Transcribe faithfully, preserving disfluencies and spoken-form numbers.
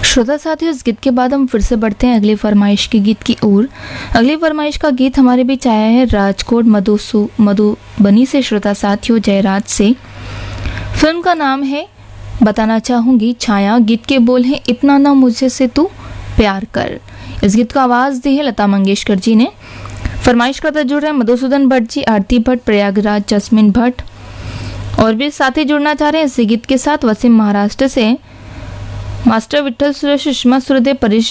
श्रोता साथियों, इस गीत के बाद हम फिर से बढ़ते हैं अगली फरमाइश के गीत की ओर। अगली फरमाइश का गीत हमारे बीच आया है राजकोट मधुसू मधुबनी से श्रोता साथियों जयराज से। फिल्म का नाम है बताना चाहूंगी छाया। गीत के बोल हैं इतना ना मुझसे से तू प्यार कर। इस गीत को आवाज़ दी है लता मंगेशकर जी ने। फरमाइश करता जुड़ रहे हैं मधुसूदन भट्ट जी, आरती भट्ट, प्रयागराज, जस्मिन भट्ट और भी साथी जुड़ना चाह रहे हैं इस गीत के साथ वसीम महाराष्ट्र से। मास्टर विठल सुरेश, सुषमा सुरदेव, परेश